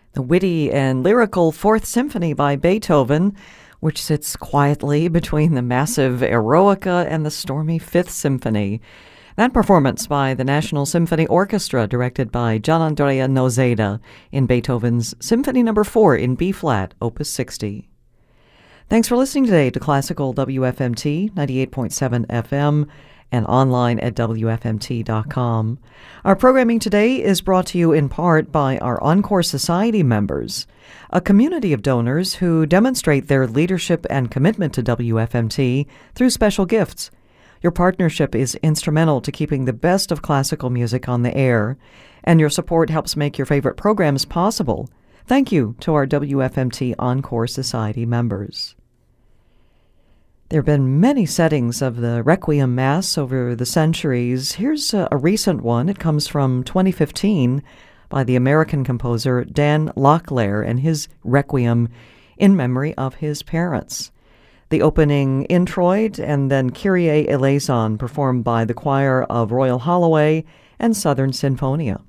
The witty and lyrical Fourth Symphony by Beethoven, which sits quietly between the massive Eroica and the stormy Fifth Symphony. That performance by the National Symphony Orchestra, directed by Gianandrea Noseda, in Beethoven's Symphony No. 4 in B-flat, Opus 60. Thanks for listening today to Classical WFMT 98.7 FM and online at WFMT.com. Our programming today is brought to you in part by our Encore Society members, a community of donors who demonstrate their leadership and commitment to WFMT through special gifts. Your partnership is instrumental to keeping the best of classical music on the air, and your support helps make your favorite programs possible. Thank you to our WFMT Encore Society members. There have been many settings of the Requiem Mass over the centuries. Here's a recent one. It comes from 2015 by the American composer Dan Locklear and his Requiem in memory of his parents. The opening introit and then Kyrie Eleison performed by the choir of Royal Holloway and Southern Sinfonia.